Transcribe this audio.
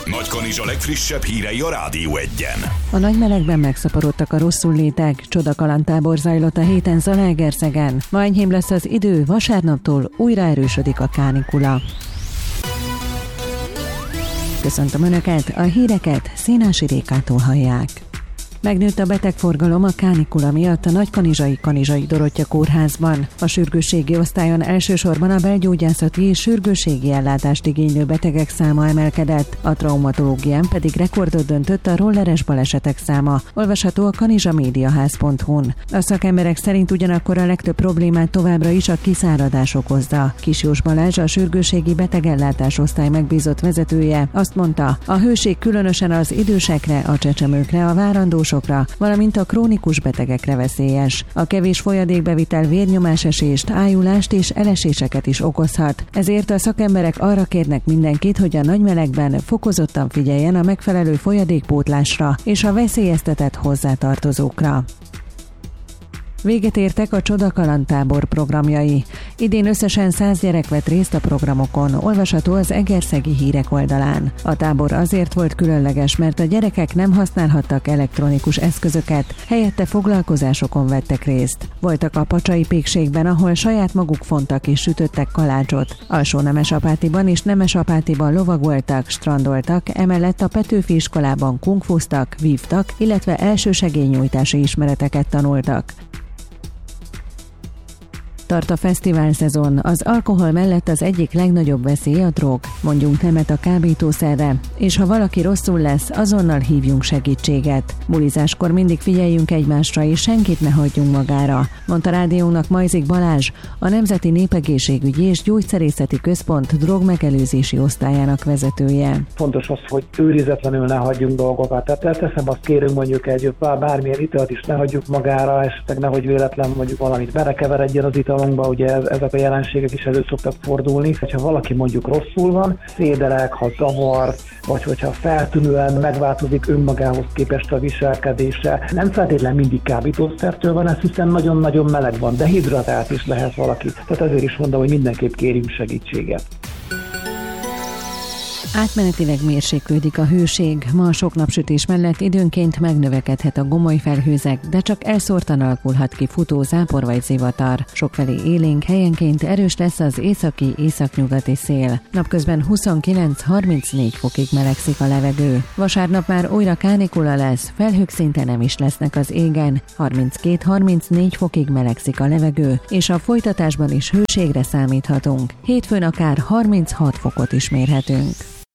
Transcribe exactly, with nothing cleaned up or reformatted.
Nagykanizsa legfrissebb hírei a Rádió Egyen. A nagy melegben megszaporodtak a rosszullétek, csodakalandtábor zajlott a héten Zalaegerszegen. Ma enyhébb lesz az idő, vasárnaptól újra erősödik a kánikula. Köszöntöm Önöket, a híreket Szénási Rékától hallják. Megnőtt a betegforgalom a kánikula miatt a Nagykanizsai Kanizsai Dorottya kórházban. A sürgősségi osztályon elsősorban a belgyógyászati és sürgősségi ellátást igénylő betegek száma emelkedett, a traumatológián pedig rekordot döntött a rolleres balesetek száma. Olvasható a kanizsamédiaház pont hu-n. A szakemberek szerint ugyanakkor a legtöbb problémát továbbra is a kiszáradás okozza. Kisjós Balázs, a sürgősségi betegellátás osztály megbízott vezetője azt mondta, a hőség különösen az idősekre, a csecsemőkre, a várandósokra, valamint a krónikus betegekre veszélyes. A kevés folyadékbevitel vérnyomásesést, ájulást és eleséseket is okozhat. Ezért a szakemberek arra kérnek mindenkit, hogy a nagy melegben fokozottan figyeljen a megfelelő folyadékpótlásra és a veszélyeztetett hozzátartozókra. Véget értek a Csodakalandtábor programjai. Idén összesen száz gyerek vett részt a programokon, olvasható az Egerszegi Hírek oldalán. A tábor azért volt különleges, mert a gyerekek nem használhattak elektronikus eszközöket, helyette foglalkozásokon vettek részt. Voltak a Pacsai Pékségben, ahol saját maguk fontak és sütöttek kalácsot. Alsó Nemesapátiban és Nemesapátiban lovagoltak, strandoltak, emellett a Petőfi iskolában kungfuztak, vívtak, illetve elsősegélynyújtási ismereteket tanultak. Tart a fesztivál szezon, az alkohol mellett az egyik legnagyobb veszély a drog. Mondjunk nemet a kábítószerre, és ha valaki rosszul lesz, azonnal hívjunk segítséget. Bulizáskor mindig figyeljünk egymásra, és senkit ne hagyjunk magára, mondta rádiónak Majzik Balázs, a Nemzeti Népegészségügyi és Gyógyszerészeti Központ drogmegelőzési osztályának vezetője. Fontos az, hogy őrizetlenül ne hagyjunk dolgokat. Tehát teszem, azt kérünk mondjuk egy bármilyen italt is ne hagyjuk magára, esetleg nehogy véletlen mondjuk valamit belekeveredjen az ital. Ugye ezek a jelenségek is elő szoktak fordulni. Ha valaki mondjuk rosszul van, szédelek, ha zavar, vagy hogyha feltűnően megváltozik önmagához képest a viselkedése. Nem feltétlenül mindig kábítószertől van ez, hiszen nagyon-nagyon meleg van, de hidratált is lehet valaki. Tehát ezért is mondom, hogy mindenképp kérjünk segítséget. Átmenetileg mérséklődik a hőség. Ma a sok napsütés mellett időnként megnövekedhet a gomoly felhőzek, de csak elszórtan alakulhat ki futó zápor vagy zivatar. Sokfelé élénk, helyenként erős lesz az északi északnyugati szél. Napközben huszonkilenc-harmincnégy fokig melegszik a levegő. Vasárnap már újra kánikula lesz, felhők szinte nem is lesznek az égen. harminckét-harmincnégy fokig melegszik a levegő, és a folytatásban is hőségre számíthatunk. Hétfőn akár harminchat fokot is mérhetünk.